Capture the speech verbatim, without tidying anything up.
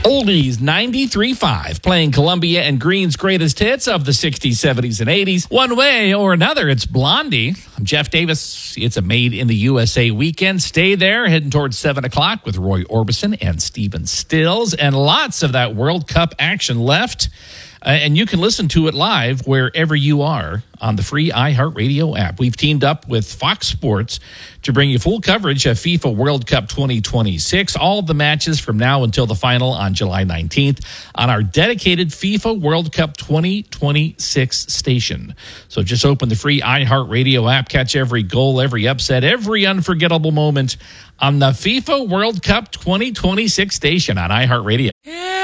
Oldies ninety-three point five, playing Columbia and Green's greatest hits of the sixties, seventies, and eighties. One way or another, it's Blondie. I'm Jeff Davis. It's a Made in the U S A weekend. Stay there, heading towards seven o'clock with Roy Orbison and Steven Stills, and lots of that World Cup action left. Uh, and you can listen to it live wherever you are on the free iHeartRadio app. We've teamed up with Fox Sports to bring you full coverage of FIFA World Cup twenty twenty-six, all of the matches from now until the final on July nineteenth on our dedicated FIFA World Cup twenty twenty-six station. So just open the free iHeartRadio app, catch every goal, every upset, every unforgettable moment on the FIFA World Cup twenty twenty-six station on iHeartRadio.